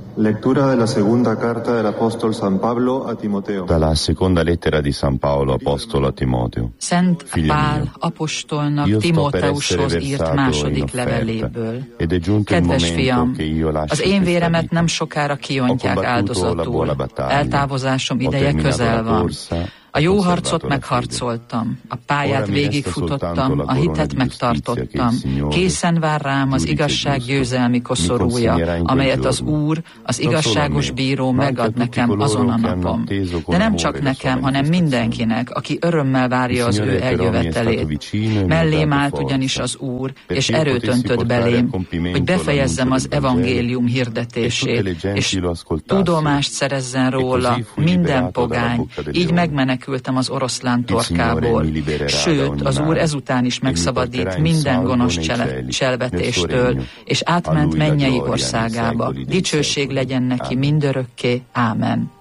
Lectura de la segunda carta del apóstol San Pablo a Timoteo. Dalla seconda lettera di San Paolo apostolo a Timoteo. Szent Pál apostolnak Timóteushoz írt második leveléből. Kedves fiam, az én véremet nem sokára kiontják áldozatul. Eltávozásom ideje közel van. A jó harcot megharcoltam, a pályát végigfutottam, a hitet megtartottam. Készen vár rám az igazság győzelmi koszorúja, amelyet az Úr, az igazságos bíró megad nekem azon a napon. De nem csak nekem, hanem mindenkinek, aki örömmel várja az ő eljövetelét. Mellém állt ugyanis az Úr, és erőt öntött belém, hogy befejezzem az evangélium hirdetését, és tudomást szerezzen róla minden pogány, így megmenekültem az oroszlán torkából. Sőt, az Úr ezután is megszabadít minden gonosz cselvetéstől, és átment mennyei országába. Dicsőség legyen neki mindörökké. Ámen.